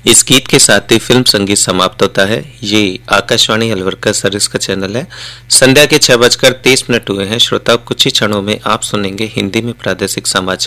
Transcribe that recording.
इस गीत के साथ ही फिल्म संगीत समाप्त होता है। ये आकाशवाणी अलवर का सर्विस का चैनल है। संध्या के 6:23 हुए हैं। श्रोता, कुछ ही क्षणों में आप सुनेंगे हिंदी में प्रादेशिक समाचार।